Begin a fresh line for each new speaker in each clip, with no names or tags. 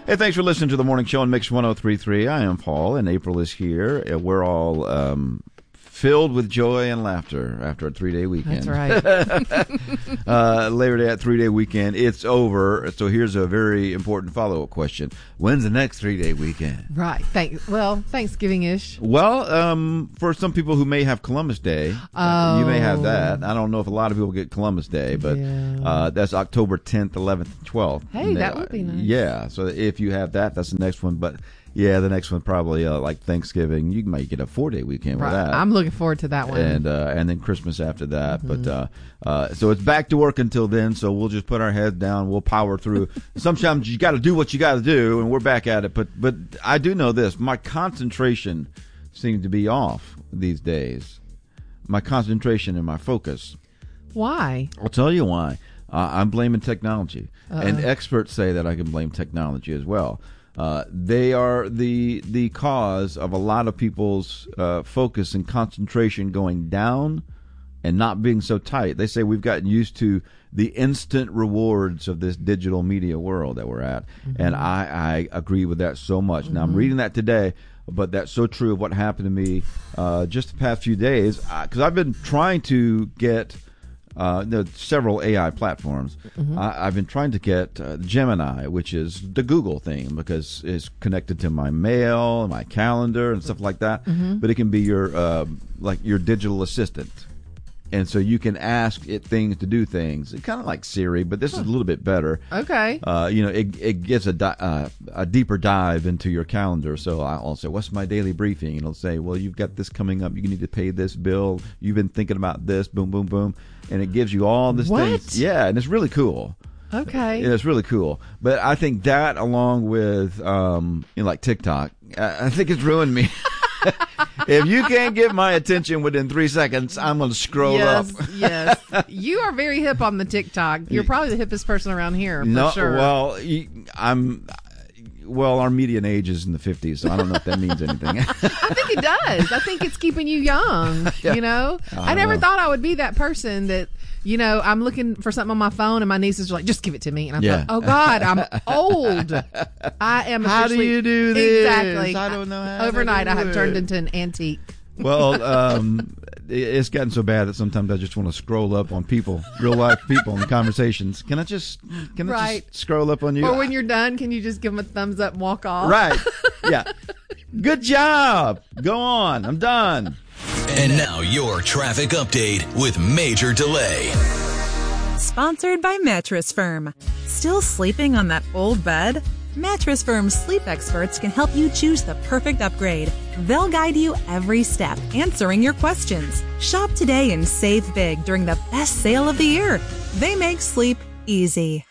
Hey, thanks for listening to the Morning Show on Mix 103.3. I am Paul, and April is here. We're all filled with joy and laughter after a 3-day weekend.
That's right.
Labor Day, 3-day weekend. It's over. So here's a very important follow-up question. When's the next 3-day weekend?
Right. Thanksgiving-ish.
Well, for some people who may have Columbus Day, you may have that. I don't know if a lot of people get Columbus Day, but that's October 10th, 11th, and 12th.
Hey, that would be nice.
Yeah, so if you have that, that's the next one. But yeah, the next one probably like Thanksgiving. You might get a 4-day weekend with that.
I'm looking forward to that one.
And then Christmas after that. Mm-hmm. But so it's back to work until then. So we'll just put our heads down. We'll power through. Sometimes you got to do what you got to do, and we're back at it. But I do know this: my concentration seems to be off these days. My concentration and my focus.
Why?
I'll tell you why. I'm blaming technology, and experts say that I can blame technology as well. They are the cause of a lot of people's focus and concentration going down and not being so tight. They say we've gotten used to the instant rewards of this digital media world that we're at. Mm-hmm. And I agree with that so much. Mm-hmm. Now, I'm reading that today, but that's so true of what happened to me just the past few days. Because I've been trying to get several AI platforms. Mm-hmm. I've been trying to get Gemini, which is the Google thing, because it's connected to my mail, my calendar, and stuff like that. Mm-hmm. But it can be your digital assistant, and so you can ask it things to do things. It's kind of like Siri, but this is a little bit better.
Okay.
It gets a deeper dive into your calendar. So I'll say, "What's my daily briefing?" And it'll say, "Well, you've got this coming up. You need to pay this bill. You've been thinking about this. Boom, boom, boom." And it gives you all this things. Yeah, and it's really cool.
Okay.
Yeah, it's really cool. But I think that, along with like TikTok, I think it's ruined me. If you can't get my attention within 3 seconds, I'm going to scroll up.
Yes. You are very hip on the TikTok. You're probably the hippest person around here, for sure.
Well, our median age is in the 50s, so I don't know if that means anything.
I think it does. I think it's keeping you young, you know? I never thought I would be that person that, I'm looking for something on my phone and my nieces are like, just give it to me. And I thought, oh, God, I'm old. I am
How do you do this?
Exactly.
I don't know how
Overnight, I have turned into an antique.
Well, it's gotten so bad that sometimes I just want to scroll up on people, real life people, and conversations. Can I just scroll up on you?
Or when you're done, can you just give them a thumbs up and walk off?
Right. Yeah. Good job. Go on. I'm done.
And now your traffic update with Major Delay.
Sponsored by Mattress Firm. Still sleeping on that old bed? Mattress Firm's sleep experts can help you choose the perfect upgrade. They'll guide you every step, answering your questions. Shop today and save big during the best sale of the year. They make sleep easy.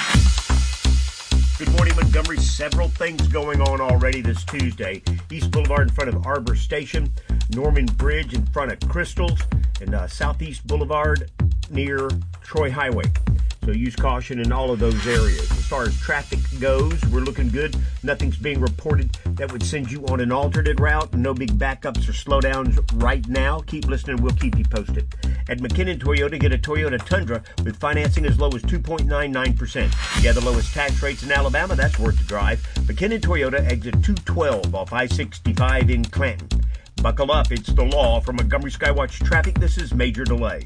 Good morning, Montgomery. Several things going on already this Tuesday. East Boulevard in front of Arbor Station, Norman Bridge in front of Crystals, and Southeast Boulevard near Troy Highway. So use caution in all of those areas. As far as traffic goes, we're looking good. Nothing's being reported that would send you on an alternate route. No big backups or slowdowns right now. Keep listening. We'll keep you posted. At McKinnon Toyota, get a Toyota Tundra with financing as low as 2.99%. Yeah, the lowest tax rates in Alabama. That's worth the drive. McKinnon Toyota, exit 212 off I-65 in Clanton. Buckle up. It's the law. From Montgomery Skywatch Traffic, this is Major Delay.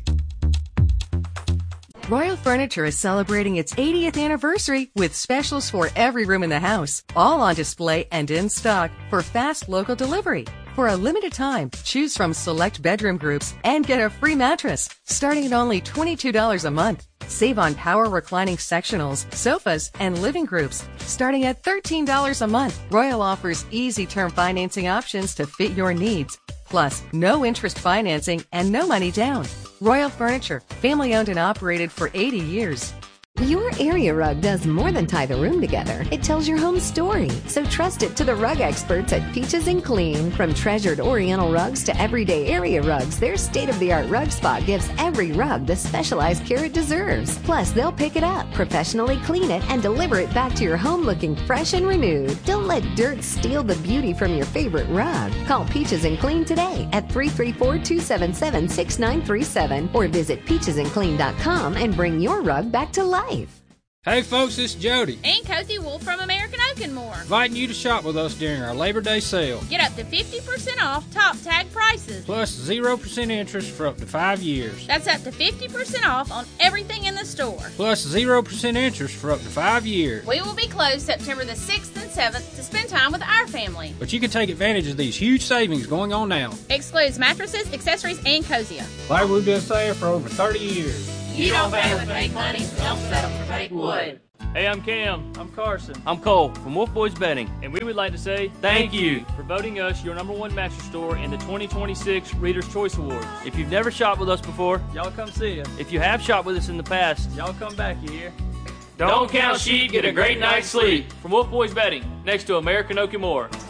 Royal Furniture is celebrating its 80th anniversary with specials for every room in the house, all on display and in stock for fast local delivery. For a limited time, choose from select bedroom groups and get a free mattress, starting at only $22 a month. Save on power reclining sectionals, sofas, and living groups, starting at $13 a month. Royal offers easy term financing options to fit your needs. Plus, no interest financing and no money down. Royal Furniture, family owned and operated for 80 years.
Your area rug does more than tie the room together. It tells your home story. So trust it to the rug experts at Peaches and Clean. From treasured Oriental rugs to everyday area rugs, their state-of-the-art rug spot gives every rug the specialized care it deserves. Plus, they'll pick it up, professionally clean it, and deliver it back to your home looking fresh and renewed. Don't let dirt steal the beauty from your favorite rug. Call Peaches and Clean today at 334-277-6937 or visit peachesandclean.com and bring your rug back to life.
Hey folks, it's Jody
and Cozy Wolf from American
Okemore.
Inviting you to shop with us during our Labor Day sale.
Get up to 50% off top tag prices.
Plus 0% interest for up to 5 years.
That's up to 50% off on everything in the store.
Plus 0% interest for up to 5 years.
We will be closed September the 6th and 7th to spend time with our family.
But you can take advantage of these huge savings going on now.
Excludes mattresses, accessories, and Cosia.
Like we've been saying for over 30 years.
You don't pay with fake money, don't settle for fake wood.
Hey, I'm Cam.
I'm Carson.
I'm Cole from Wolf Boys Bedding.
And we would like to say
thank you
for voting us your #1 mattress store in the 2026 Reader's Choice Awards.
If you've never shopped with us before,
y'all come see us.
If you have shopped with us in the past,
y'all come back, you hear?
Don't count sheep, get a great night's sleep.
From Wolf Boys Bedding, next to American Okemore.